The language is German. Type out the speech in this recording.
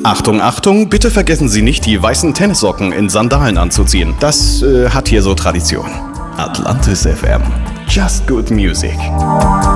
Achtung, Achtung, bitte vergessen Sie nicht, die weißen Tennissocken in Sandalen anzuziehen. Das hat hier so Tradition. Atlantis FM. Just good music.